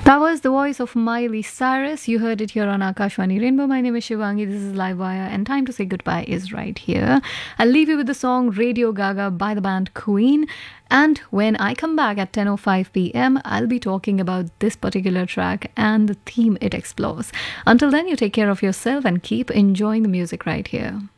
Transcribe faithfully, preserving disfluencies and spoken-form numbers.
That was the voice of Miley Cyrus. You heard it here on Akashwani Rainbow. My name is Shivangi. This is Live Wire, and time to say goodbye is right here. I'll leave you with the song Radio Gaga by the band Queen. And when I come back at ten oh five p.m., I'll be talking about this particular track and the theme it explores. Until then, you take care of yourself and keep enjoying the music right here.